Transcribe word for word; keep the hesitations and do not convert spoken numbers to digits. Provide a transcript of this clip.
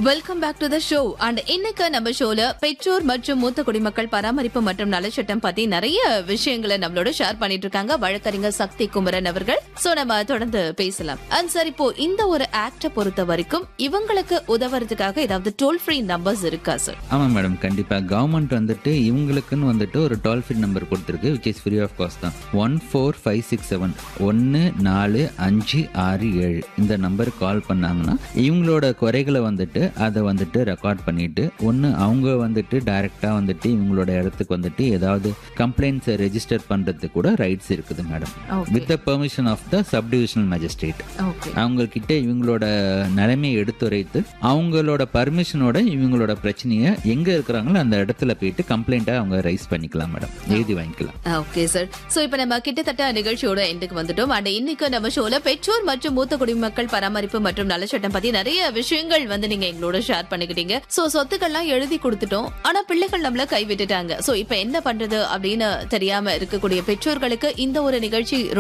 Welcome back to the show. And இன்னைக்கு நம்ம ஷோல பெற்றோர் மற்றும் மூத்த குடிமக்கள் பராமரிப்பு மற்றும் நலச்சட்டம் பத்தி நிறைய விஷயங்களை நம்மளோட ஷேர் பண்ணிட்டு இருக்காங்க வழக்கறிஞர் சக்தி குமரன் அவர்கள். சோ நம்ம தொடர்ந்து பேசலாம். அண்ட் சார், இப்போ இந்த ஒரு ஆக்ட பொறுத்த வரைக்கும் இவங்களுக்கு உதவுறதுக்காக ஏதாவது டோல் ஃப்ரீ நம்பர்ஸ் இருக்கா சார்? ஆமா மேடம், கண்டிப்பா. கவர்மெண்ட் வந்துட்டு இவங்களுக்குன்னு வந்துட்டு ஒரு டோல் ஃப்ரீ நம்பர் கொடுத்துருக்கு, which is free of cost தான். One four five six seven ஒன்னு நாலு அஞ்சு ஆறு ஏழு இந்த நம்பருக்கு கால் பண்ணாங்கன்னா இவங்களோட குறைகளை வந்துட்டு அதை வந்துட்டு ரெக்கார்ட் பண்ணிட்டு ஒன்று அவங்க வந்துட்டு டைரக்டா வந்துட்டு இவங்களோட இடத்துக்கு வந்துட்டு ஏதாவது கம்ப்ளைண்ட்ஸை ரெஜிஸ்டர் பண்றதுக்கு கூட ரைட்ஸ் இருக்குது madam, with the permission of the sub divisional magistrate. அவங்க கிட்ட இவங்களோட நிலைமையை எடுத்துரைத்து அவங்களோட பர்மிஷனோட இவங்களோட பிரச்சனையை எங்க இருக்கிறாங்களோ அந்த இடத்துல போயிட்டு கம்ப்ளைண்டா அவங்க ரைஸ் பண்ணிக்கலாம் மேடம், எழுதி வாங்கிக்கலாம். Okay sir. சோ இப்போ நம்ம கிட்டத்தட்ட நிகழ்ச்சியோட எண்டுக்கு வந்துட்டோம். அண்ட் இன்னைக்கு நம்ம ஷோல பெற்றோர் மற்றும் மூத்த குடிமக்கள் பராமரிப்பு மற்றும் நலச்சட்டம் பத்தி நிறைய விஷயங்கள் வந்து நீங்க எங்களோட ஷேர் பண்ணிக்கிட்டீங்க. சோ சொத்துக்கள்லாம் எழுதி கொடுத்துட்டோம், ஆனா பிள்ளைகள் நம்மள கை விட்டுட்டாங்க. சோ இப்ப என்ன பண்றது அப்படின்னு தெரியாம இருக்கக்கூடிய பெற்றோர்களுக்கு இந்த ஒரு நிகழ்ச்சி